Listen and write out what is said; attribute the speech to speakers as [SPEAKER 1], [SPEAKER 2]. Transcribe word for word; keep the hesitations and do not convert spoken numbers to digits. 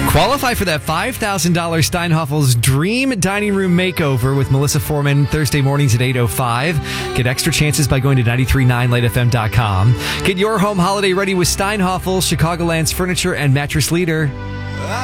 [SPEAKER 1] Qualify for that five thousand dollars Steinhoffel's Dream Dining Room Makeover with Melissa Foreman Thursday mornings at eight oh five. Get extra chances by going to nine three nine lite f m dot com. Get your home holiday ready with Steinhoffel, Chicagoland's furniture and mattress leader.